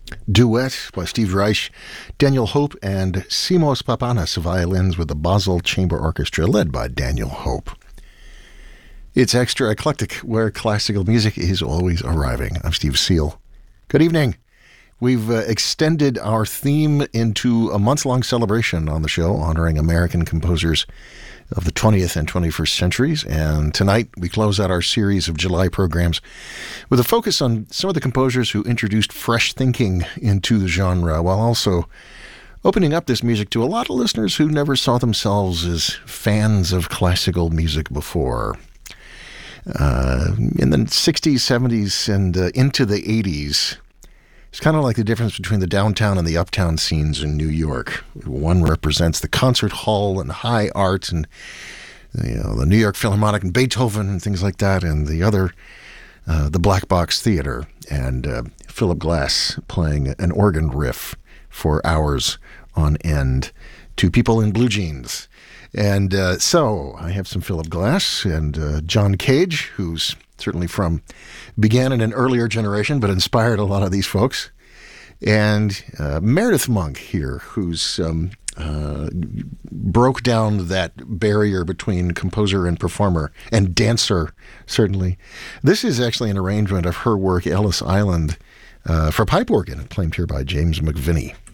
Duet by Steve Reich, Daniel Hope, and Simos Papanas violins with the Basel Chamber Orchestra led by Daniel Hope. It's Extra Eclectic, where classical music is always arriving. I'm Steve Seal. Good evening. We've extended our theme into a month-long celebration on the show honoring American composers of the 20th and 21st centuries, and tonight we close out our series of July programs with a focus on some of the composers who introduced fresh thinking into the genre, while also opening up this music to a lot of listeners who never saw themselves as fans of classical music before. In the 60s, 70s, and into the 80s, it's kind of like the difference between the downtown and the uptown scenes in New York. One represents the concert hall and high art and the New York Philharmonic and Beethoven and things like that, and the other, the Black Box Theater and Philip Glass playing an organ riff for hours on end to people in blue jeans. And so I have some Philip Glass and John Cage, who's certainly began in an earlier generation, but inspired a lot of these folks. And Meredith Monk here, who's broke down that barrier between composer and performer, and dancer, certainly. This is actually an arrangement of her work, Ellis Island, for pipe organ, claimed here by James McVinney.